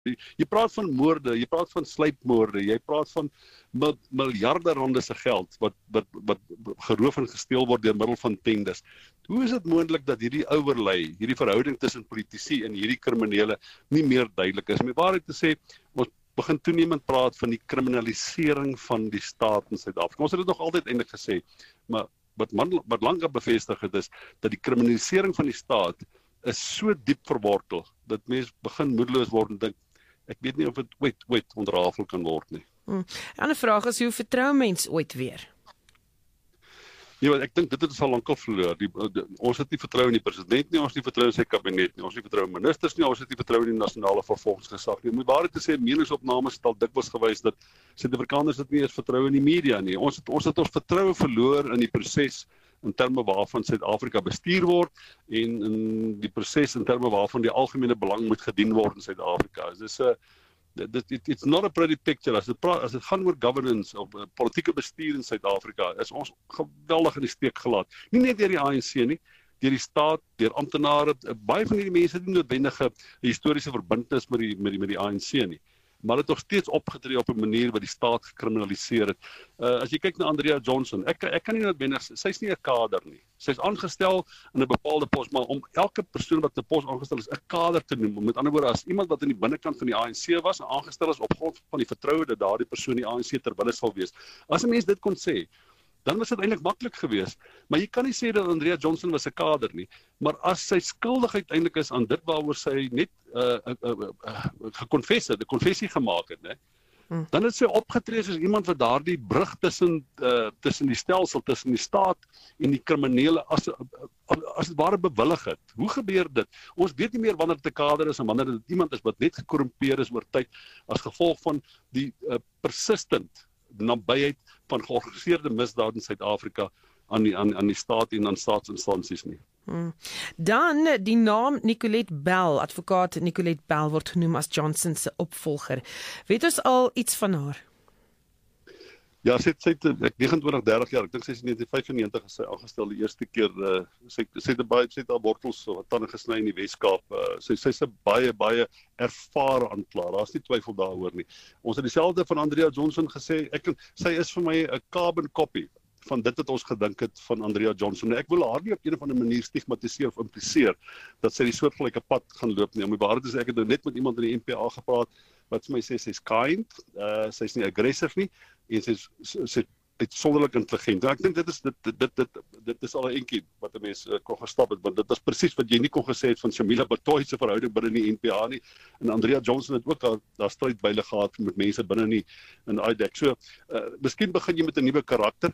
Jy praat van moorde, jy praat van sluipmoorde, jy praat van miljarde rande se geld wat geroof en gesteel word deur middel van tenders. Hoe is dit moontlik dat hierdie overlay, hierdie verhouding tussen politici en hierdie kriminele nie meer duidelik is? Om die waarheid te sê, ons begin toenemend praat van die kriminalisering van die staat in Suid-Afrika. Ons het dit nog altyd eintlik gesê, maar wat langer bevestig het is dat die kriminalisering van die staat is so diep verwortel dat mense begin moedeloos word en dink ek weet nie of dit ooit ontrafel kan word nie. 'n Ander vraag is hoe vertrou mens ooit weer? Ja, ek dink dit is al lankal verloor. Ons het nie vertrou in die president nie, ons het nie vertrou in sy kabinet nie, ons het nie vertrou in ministers nie, ons het nie vertrou in die nasionale vervolgingsgesag nie. Om die waarheid te sê, meningsopnames het al dikwels gewys dat Suid-Afrikaners dit nie eens vertrou in die media nie. Ons het ons vertroue verloor in die proses in terme waarvan Suid-Afrika bestuur word en in die proses in terme waarvan die algemene belang moet gedien word in Suid-Afrika. Dis it's not a pretty picture. As dit gaan oor governance of politieke bestuur in Suid-Afrika, is ons geweldig in die steek gelaat. Nie net deur die ANC nie, deur die staat, deur amptenare. Baie van hierdie mense het nie noodwendige historiese verbintenis met die ANC nie. Maar het nog steeds opgetree op 'n manier wat die staat gekriminaliseer het. As jy kyk na Andrea Johnson, ek kan nie noodwendig, sy's nie 'n kader nie. Sy's aangestel in 'n bepaalde pos, maar om elke persoon wat 'n pos aangestel is 'n kader te noem, met ander woorde as iemand wat aan die binnekant van die ANC was en aangestel is op grond van die vertroue dat daardie persoon die ANC ter wille sal wees. As 'n mens dit kon sê, dan was dit eintlik maklik geweest. Maar jy kan nie sê dat Andrea Johnson was 'n kader nie, maar as sy skuldigheid eintlik is aan dit waaroor sy net gekonfess het, 'n konfessie gemaak het, né? Dan het sy opgetree soos iemand wat daardie brug tussen die stelsel, tussen die staat en die kriminele as dit ware bewillig het. Hoe gebeur dit? Ons weet nie meer wanneer dit 'n kader is en wanneer dit iemand is wat net gekorrumpeer is oor tyd as gevolg van die persistent nabyheid van georganiseerde misdaad in Suid-Afrika aan die staat en aan staatsinstansies nie. Dan die naam Nicolette Bell, advokaat Nicolette Bell word genoem as Johnson se opvolger. Weet ons al iets van haar? Ja, sy het 29-30 jaar, ek dink sy is in 1995 is sy aangestel die eerste keer. Sy het haar wortels tande gesny in die Weskaap. Sy's 'n baie ervare aanklaer. Daar's nie twyfel daaroor nie. Ons het dieselfde van Andrea Johnson gesê. Sy is vir my 'n carbon copy van dit wat ons gedink het van Andrea Johnson. Ek wil haar nie op een of ander manier stigmatiseer of impliseer dat sy die soortgelyke pad gaan loop nie. Om die waarheid te sê, ek het nou net met iemand in die NPA gepraat wat vir my sê sy's kind, sy's nie aggressive nie en sy's uitsonderlik intelligent. Ek dink dit is al 'n entjie wat 'n mens kon gestap het, want dit is presies wat jy nie kon gesê het van Shamila Batoy se verhouding binne die NPA nie. En Andrea Johnson het ook daar stryd byle gehad met mense binne in IDEC. So, miskien begin jy met 'n nuwe karakter.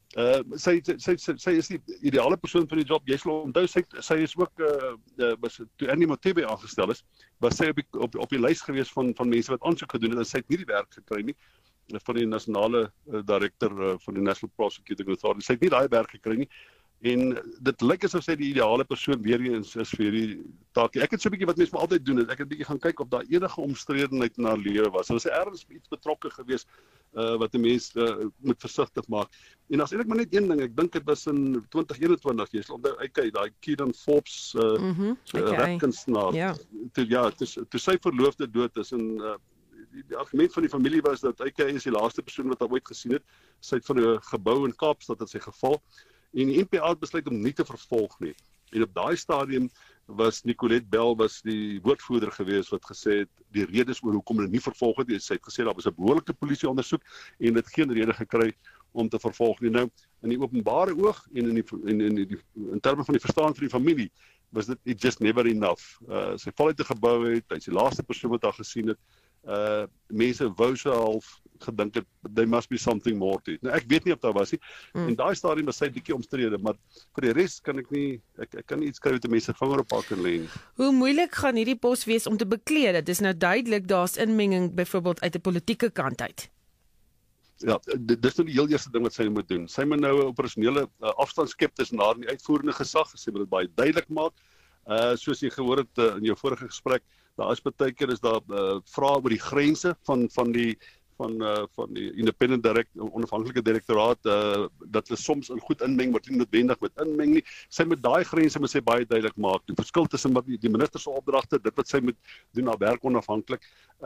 Sy is die ideale persoon vir die job. Jy sal onthou sy is ook toe Annie Motshekga aangestel is, was sy op die lys gewees van mense wat aansoek gedoen het en sy het nie die werk gekry nie van die nasionale direkteur van die National Prosecuting Authority. Sy het nie daai werk gekry nie. En dit lyk asof sy die ideale persoon weer eens is vir hierdie taak. Ek het so 'n bietjie wat mense maar altyd doen, ek het 'n bietjie gaan kyk of daar enige omstredenheid in haar lewe was. Was sy ergens iets betrokke geweest wat 'n mens moet versigtig maak. En as eintlik maar net een ding, ek dink dit was in 2021, jy sal onthou daai Kieran Forbes rapkunstenaar. Toe sy verloofde dood is en die argument van die familie was dat hy is die laaste persoon wat hy ooit gesien het. Sy het van 'n gebou in Kaapstad het sy geval. En die NPA het besluit om nie te vervolg nie. En op daai stadium was Nicolette Bell die woordvoerder geweest wat gesê het die redes oor hoekom hulle nie vervolg het. Sy het gesê daar was 'n behoorlike polisie ondersoek en dit geen rede gekry om te vervolg nie. Nou in die openbare oog en in terme van die verstaan van die familie was dit just never enough. Sy val uit 'n gebou uit, hy's die laaste persoon wat haar gesien het. Mense wou so half gedink het there must be something more to it. Nou ek weet nie of daar was nie. En daai stadium was sy bietjie omstrede, maar vir die res kan ek kan nie iets kry wat mense vinger op haar kan lê nie. Hoe moeilik gaan hierdie pos wees om te bekleed? Dit is nou duidelik daar's inmenging byvoorbeeld uit 'n politieke kant uit. Ja, dis nou die heel eerste ding wat sy moet doen. Sy moet nou 'n operasionele afstand skep tussen haar en die uitvoerende gesag. Sy moet dit baie duidelik maak. Soos jy gehoor het in jou vorige gesprek, daar is baie keer is daar vrae oor die grense van van die independent onafhanklike direktoraat dat hulle soms in goed inmeng wat nie noodwendig met inmeng nie. Sy moet daai grense moet sy baie duidelik maak. Die verskil tussen die minister se opdragte, dit wat sy moet doen, haar werk onafhanklik